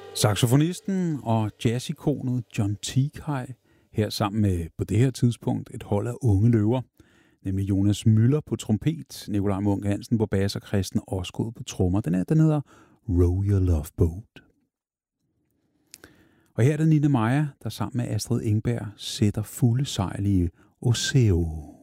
Saxofonisten og jazzikonet John Tiekai, her sammen med på det her tidspunkt et hold af unge løver, nemlig Jonas Müller på trompet, Nikolaj Munk Hansen på bas og Christen Årskud på trommer. Den hedder Row Your Love Boat. Og her er det Nina Meyer, der sammen med Astrid Engberg sætter fulde sejl i Oseo.